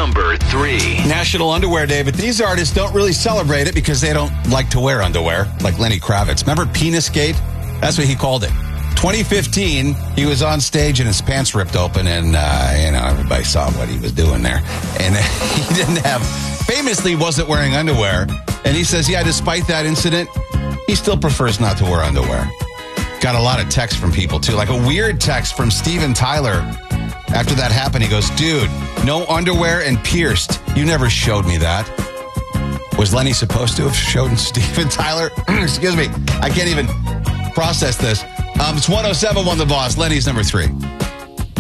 Number 3. National Underwear Day, but these artists don't really celebrate it because they don't like to wear underwear, like Lenny Kravitz. Remember Penisgate? That's what he called it. 2015, he was on stage and his pants ripped open, and everybody saw what he was doing there. And he famously wasn't wearing underwear. And he says, yeah, despite that incident, he still prefers not to wear underwear. Got a lot of texts from people, too. Like a weird text from Steven Tyler. After that happened, he goes, dude, no underwear and pierced. You never showed me that. Was Lenny supposed to have shown Steven Tyler? Excuse me. I can't even process this. It's 107 on The Boss. Lenny's number 3.